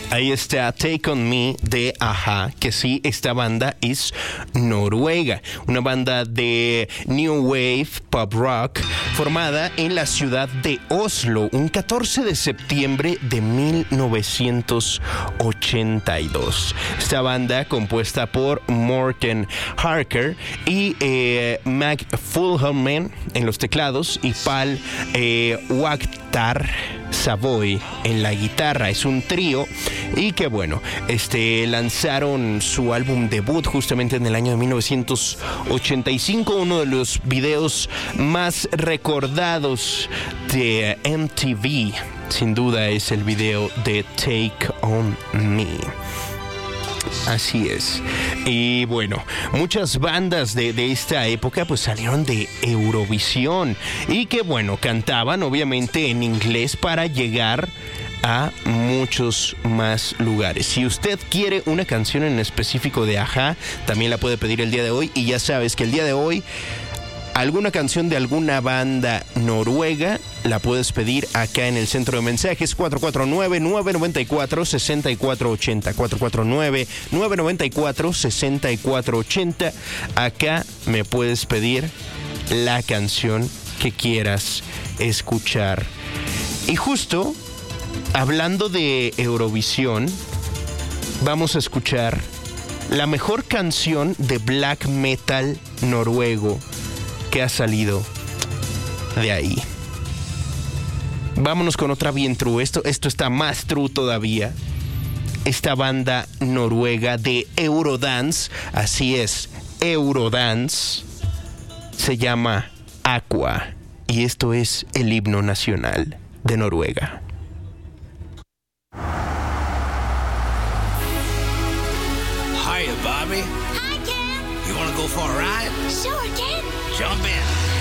Ahí está Take On Me de A-ha, que sí, esta banda es noruega, una banda de New Wave Pop Rock formada en la ciudad de Oslo un 14 de septiembre de 1982. Esta banda, compuesta por Morten Harker y Mag Fulhelman en los teclados y Pal Wakhtar Savoy en la guitarra, es un trío y que bueno, lanzaron su álbum debut justamente en el año de 1985, uno de los videos más recordados de MTV, sin duda es el video de Take On Me. Así es. Y bueno, muchas bandas de esta época pues salieron de Eurovisión y que bueno, cantaban obviamente en inglés para llegar a muchos más lugares. Si usted quiere una canción en específico de A-ha, también la puede pedir el día de hoy y ya sabes que el día de hoy alguna canción de alguna banda noruega la puedes pedir acá en el centro de mensajes 449-994-6480 449-994-6480. Acá me puedes pedir la canción que quieras escuchar. Y justo hablando de Eurovisión, vamos a escuchar la mejor canción de black metal noruego que ha salido de ahí. Vámonos con otra bien true. Esto está más true todavía. Esta banda noruega de Eurodance, así es, Eurodance, se llama Aqua y esto es el himno nacional de Noruega. Hiya, Bobby. Hi, Ken. You want to go for a ride? Sure, Ken. Jump in.